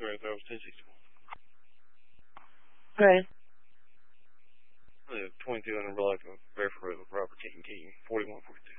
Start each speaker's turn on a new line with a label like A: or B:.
A: right there. I was 1061.
B: Okay.
A: I live 2200 block of Bearfoot with Robert Keaton, 4142.